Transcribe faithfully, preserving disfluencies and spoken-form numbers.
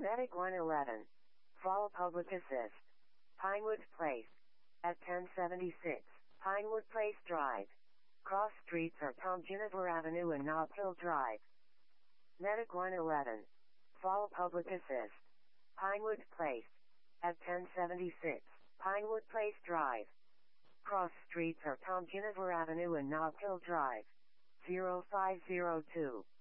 Medic one eleven. Fall Public Assist. Pinewood Place. At ten seventy-six, Pinewood Place Drive. Cross streets are Tom Ginniver Avenue and Nob Hill Drive. Medic one eleven. Fall Public Assist. Pinewood Place. At ten seventy-six, Pinewood Place Drive. Cross streets are Tom Ginniver Avenue and Nob Hill Drive. zero five zero two.